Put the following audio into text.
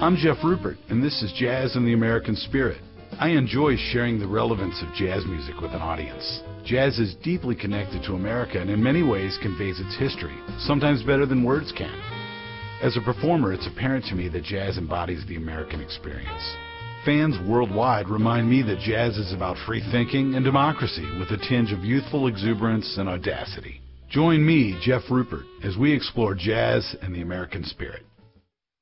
I'm Jeff Rupert, and this is Jazz in the American Spirit. I enjoy sharing the relevance of jazz music with an audience. Jazz is deeply connected to America and in many ways conveys its history, sometimes better than words can. As a performer, it's apparent to me that jazz embodies the American experience. Fans worldwide remind me that jazz is about free thinking and democracy with a tinge of youthful exuberance and audacity. Join me, Jeff Rupert, as we explore jazz and the American spirit.